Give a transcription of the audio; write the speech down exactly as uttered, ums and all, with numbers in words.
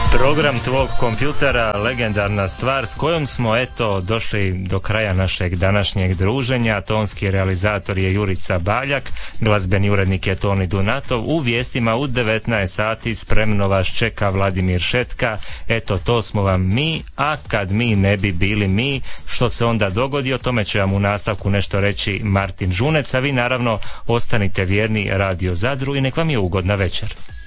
Program tvog kompjutera, legendarna stvar s kojom smo eto došli do kraja našeg današnjeg druženja. Tonski realizator je Jurica Baljak, glazbeni urednik je Toni Dunatov. U vijestima u devetnaest sati spremno vas čeka Vladimir Šetka. Eto, to smo vam mi, a kad mi ne bi bili mi, što se onda dogodi, o tome će vam u nastavku nešto reći Martin Žunec, a vi naravno ostanite vjerni Radio Zadru i nek vam je ugodna večer.